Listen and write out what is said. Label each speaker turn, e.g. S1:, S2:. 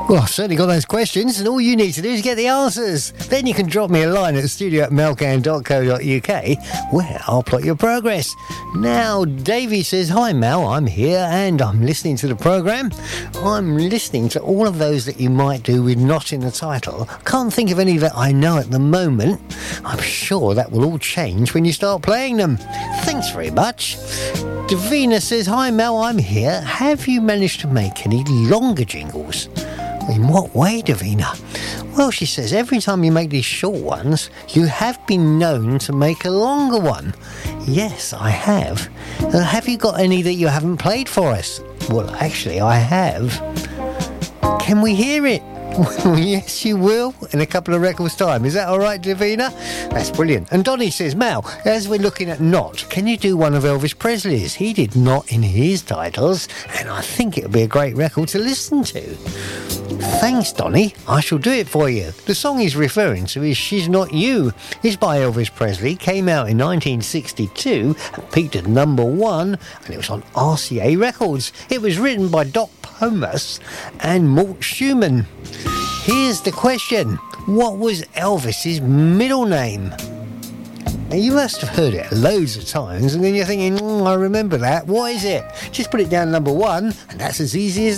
S1: Well, I've certainly got those questions, and all you need to do is get the answers. Then you can drop me a line at studio@melcan.co.uk, where I'll plot your progress. Now, Davey says, "Hi Mel, I'm here and I'm listening to the programme. I'm listening to all of those that you might do with not in the title. Can't think of any that I know at the moment. I'm sure that will all change when you start playing them. Thanks very much." Davina says, "Hi Mel, I'm here. Have you managed to make any longer jingles?" In what way, Davina? Well, she says, every time you make these short ones, you have been known to make a longer one. Yes, I have. Have you got any that you haven't played for us? Well, actually, I have. Can we hear it? Yes, you will, in a couple of records' time. Is that all right, Davina? That's brilliant. And Donnie says, "Mal, as we're looking at Not, can you do one of Elvis Presley's? He did Not in his titles, and I think it would be a great record to listen to." Thanks, Donnie. I shall do it for you. The song he's referring to is She's Not You. It's by Elvis Presley, came out in 1962 and peaked at number 1, and it was on RCA Records. It was written by Doc Pomus and Mort Schumann. Here's the question. What was Elvis's middle name? Now, you must have heard it loads of times, and then you're thinking, I remember that. What is it? Just put it down number 1, and that's as easy as